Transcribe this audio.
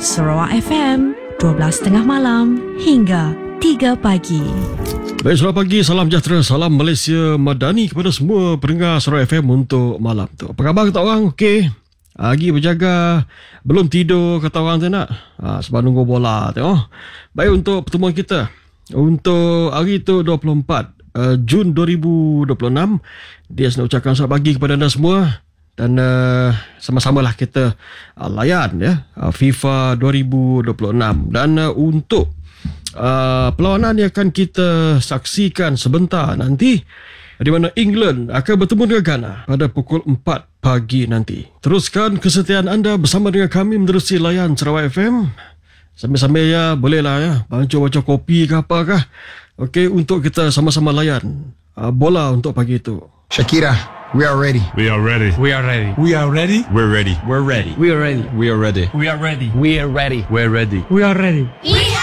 Sarawak FM 12.30 malam hingga 3 pagi. Baik, selamat pagi, salam sejahtera, salam Malaysia Madani kepada semua pendengar Sarawak FM untuk malam tu. Apa khabar kata orang? Okey. Lagi berjaga, belum tidur kata orang tu nak. Sebab nunggu bola tengok. Baik, untuk pertemuan kita untuk hari tu 24 Jun 2026, dia nak ucapkan selamat pagi kepada anda semua. Dan sama-samalah kita layan ya FIFA 2026. Dan untuk perlawanan yang akan kita saksikan sebentar nanti, di mana England akan bertemu dengan Ghana pada pukul 4 pagi nanti. Teruskan kesetiaan anda bersama dengan kami menerusi layan Sarawak FM. Sambil-sambil ya, bolehlah ya, baca-baca kopi ke apakah. Okey, untuk kita sama-sama layan bola untuk pagi itu. Shakira, we are ready. We are ready. We are ready. We are ready. We're ready. We're ready. We are ready. We are ready. We are ready. We are ready. We're ready. We are ready. We are